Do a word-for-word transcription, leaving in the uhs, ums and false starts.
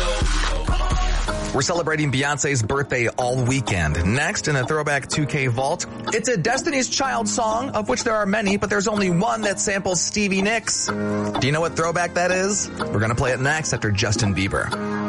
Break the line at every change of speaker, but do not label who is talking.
We're celebrating Beyonce's birthday all weekend. Next, in a Throwback two K vault, it's a Destiny's Child song, of which there are many, but there's only one that samples Stevie Nicks. Do you know what throwback that is? We're going to play it next after Justin Bieber.